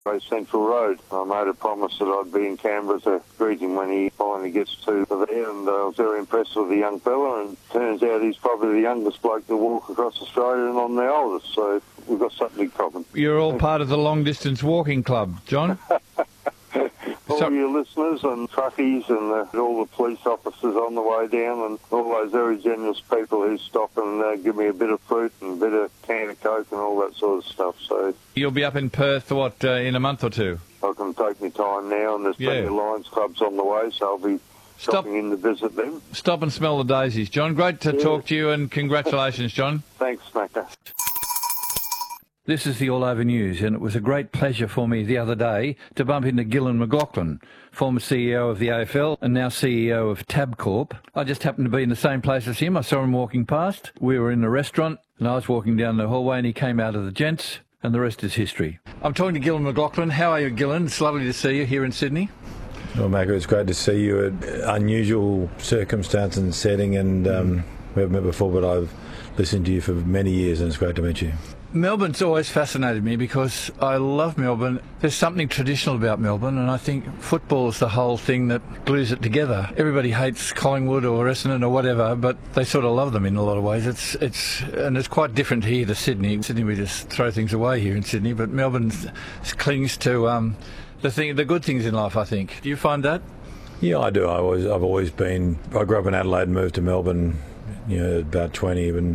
Great Central Road. I made a promise that I'd be in Canberra to greet him when he finally gets to there, and I was very impressed with the young fella, and turns out he's probably the youngest bloke to walk across Australia, and I'm the oldest, so we've got something in common. You're all part of the long-distance walking club, John. All your listeners and truckies and all the police officers on the way down, and all those very generous people who stop and give me a bit of fruit and a bit of can of Coke and all that sort of stuff. So you'll be up in Perth, in a month or two? I can take my time now, and there's plenty of Lions clubs on the way, so I'll be stopping in to visit them. Stop and smell the daisies. John, great to talk to you, and congratulations, John. Thanks, Macca. This is the All Over News, and it was a great pleasure for me the other day to bump into Gillon McLachlan, former CEO of the AFL and now CEO of Tabcorp. I just happened to be in the same place as him. I saw him walking past. We were in a restaurant, and I was walking down the hallway, and he came out of the gents, and the rest is history. I'm talking to Gillon McLachlan. How are you, Gillon? It's lovely to see you here in Sydney. Well, Macca, it's great to see you. At unusual circumstance and setting, and we haven't met before, but I've listened to you for many years, and it's great to meet you. Melbourne's always fascinated me because I love Melbourne. There's something traditional about Melbourne, and I think football is the whole thing that glues it together. Everybody hates Collingwood or Essendon or whatever, but they sort of love them in a lot of ways. It's quite different here to Sydney. In Sydney, we just throw things away here in Sydney, but Melbourne clings to the good things in life, I think. Do you find that? Yeah, I do. I've always been. I grew up in Adelaide and moved to Melbourne, about 20, and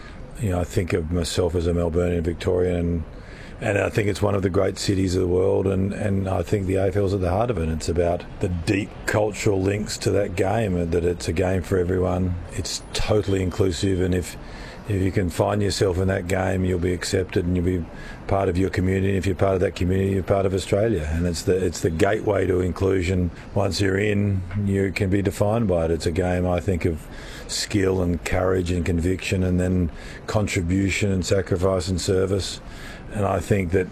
I think of myself as a Melburnian, Victorian, and I think it's one of the great cities of the world, and I think the AFL's at the heart of it. It's about the deep cultural links to that game, and that it's a game for everyone. It's totally inclusive, and if you can find yourself in that game, you'll be accepted and you'll be part of your community. And if you're part of that community, you're part of Australia. And it's the gateway to inclusion. Once you're in, you can be defined by it. It's a game, I think, of skill and courage and conviction, and then contribution and sacrifice and service. And I think that,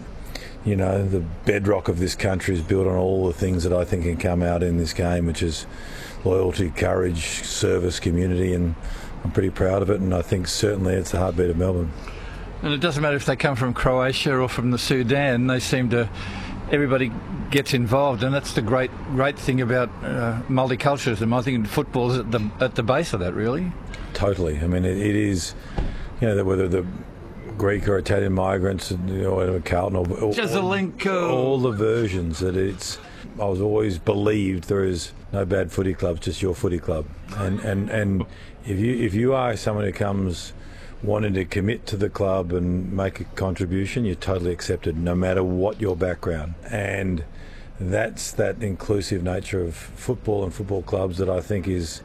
the bedrock of this country is built on all the things that I think can come out in this game, which is loyalty, courage, service, community, and I'm pretty proud of it, and I think certainly it's the heartbeat of Melbourne. And it doesn't matter if they come from Croatia or from the Sudan, everybody gets involved, and that's the great thing about multiculturalism. I think football is at the base of that, really. Totally. I mean, it is, whether the Greek or Italian migrants, or Carlton or Jezelenko, all the versions that it's. I was always believed there is no bad footy clubs, just your footy club. And if you are someone who comes wanting to commit to the club and make a contribution, you're totally accepted, no matter what your background. And that's that inclusive nature of football and football clubs that I think is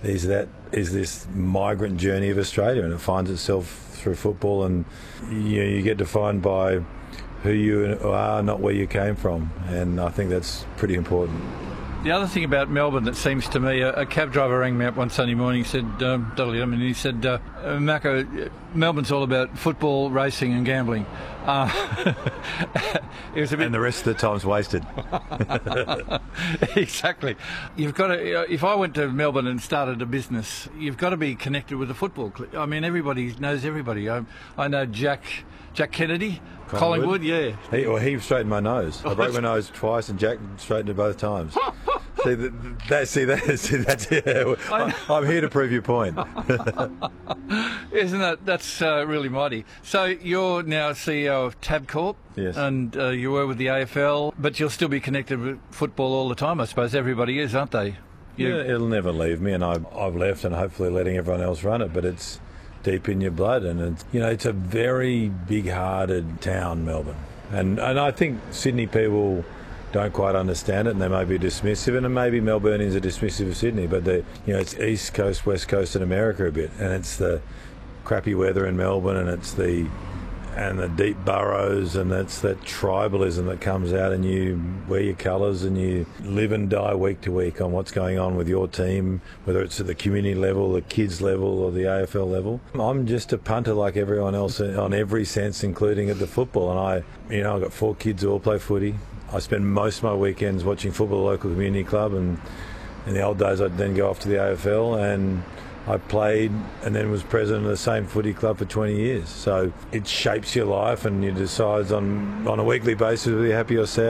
this migrant journey of Australia, and it finds itself through football, and you get defined by who you are, not where you came from, and I think that's pretty important. The other thing about Melbourne that seems to me, a cab driver rang me up one Sunday morning, he said, Macca, Melbourne's all about football, racing and gambling. It was a bit... And the rest of the time's wasted. Exactly. You've got to, if I went to Melbourne and started a business, you've got to be connected with the football club. I mean, everybody knows everybody. I know Jack Kennedy, Collingwood, yeah. He straightened my nose. I broke my nose twice, and Jack straightened it both times. That's I'm here to prove your point. Isn't that's really mighty? So you're now CEO of Tabcorp, yes, and you were with the AFL, but you'll still be connected with football all the time, I suppose. Everybody is, aren't they? Yeah, it'll never leave me, and I've left, and hopefully letting everyone else run it, but it's deep in your blood, and it's a very big-hearted town, Melbourne, and I think Sydney people don't quite understand it, and they may be dismissive, and maybe Melburnians are dismissive of Sydney, but it's East Coast, West Coast, and America a bit, and it's the crappy weather in Melbourne, and it's the deep boroughs, and that's that tribalism that comes out, and you wear your colours and you live and die week to week on what's going on with your team, whether it's at the community level, the kids level, or the AFL level. I'm just a punter like everyone else on every sense, including at the football, and I've got 4 kids who all play footy. I spend most of my weekends watching football at the local community club, and in the old days I'd then go off to the AFL, and I played and then was president of the same footy club for 20 years. So it shapes your life, and you decide on a weekly basis whether you're happy or sad.